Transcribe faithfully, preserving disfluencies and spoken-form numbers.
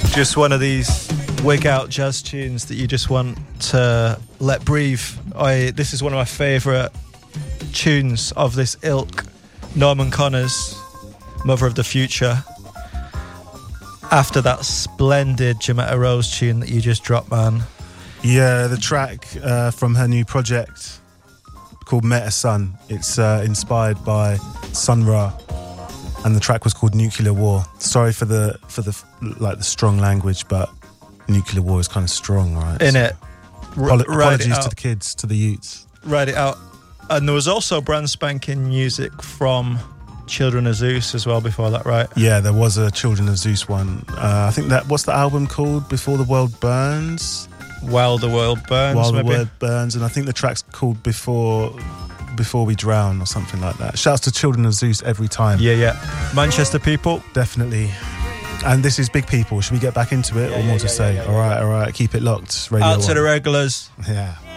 Just one of these wig out jazz tunes that you just want to let breathe. I this is one of my favourite tunes of this ilk. Norman Connors, Mother of the Future. After that splendid Jametta Rose tune that you just dropped, man. Yeah, the track uh, from her new project called Meta Sun. It's uh, inspired by Sun Ra, and the track was called Nuclear War. Sorry for the for the like the strong language, but nuclear war is kind of strong, right? In so, it. R- apolo- apologies to the kids, to the youths. Write it out. And there was also brand spanking music from Children of Zeus as well before that, right? Yeah, there was a Children of Zeus one. Uh, I think that, what's the album called? Before the World Burns? While the World Burns, While maybe? the World Burns. And I think the track's called Before Before We Drown or something like that. Shouts to Children of Zeus every time. Yeah, yeah. Manchester people. Definitely. And this is Big People. Should we get back into it, yeah, or more yeah, to yeah, say? yeah, yeah, all right, all right. Keep it locked. Radio Out to one. the regulars. Yeah.